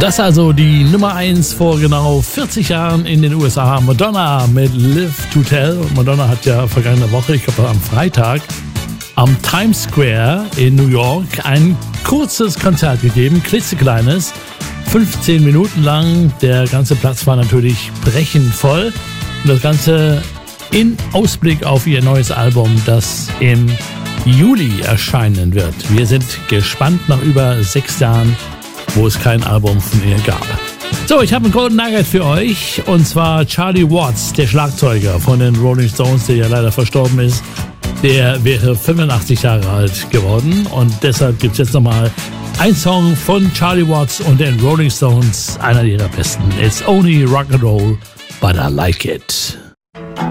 Das also die Nummer 1 vor genau 40 Jahren in den USA. Madonna mit Live to Tell. Madonna hat ja vergangene Woche, ich glaube am Freitag, am Times Square in New York ein kurzes Konzert gegeben, klitzekleines, 15 Minuten lang. Der ganze Platz war natürlich brechend voll. Und das Ganze in Ausblick auf ihr neues Album, das im Juli erscheinen wird. Wir sind gespannt nach über 6 Jahren, wo es kein Album von ihr gab. So, ich habe einen Golden Nugget für euch, und zwar Charlie Watts, der Schlagzeuger von den Rolling Stones, der ja leider verstorben ist. Der wäre 85 Jahre alt geworden, und deshalb gibt es jetzt nochmal einen Song von Charlie Watts und den Rolling Stones, einer ihrer besten. It's only rock and roll, but I like it.